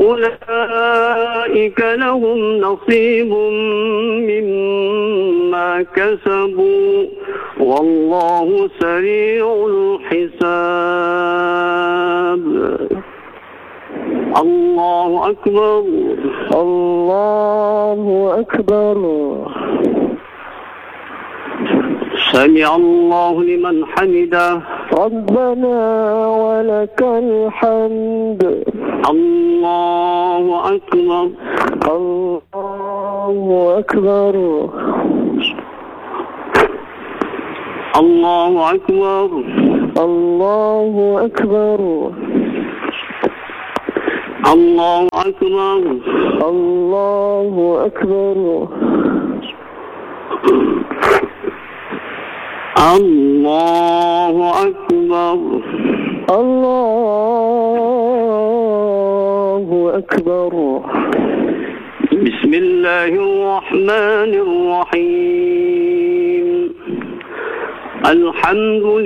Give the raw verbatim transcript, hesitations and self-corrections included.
أولئك لهم نصيب مما كسبوا والله سريع الحساب. الله أكبر. الله أكبر. سمع الله لمن حمده. ربنا ولك الحمد. الله أكبر. الله أكبر. الله أكبر. الله أكبر. الله أكبر. الله أكبر. الله أكبر. الله أكبر. بسم الله الرحمن الرحيم. الحمد لله